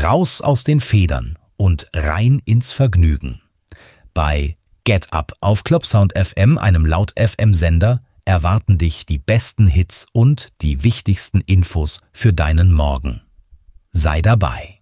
Raus aus den Federn und rein ins Vergnügen. Bei Get Up auf Clubsound FM, einem Laut-FM-Sender, erwarten dich die besten Hits und die wichtigsten Infos für deinen Morgen. Sei dabei.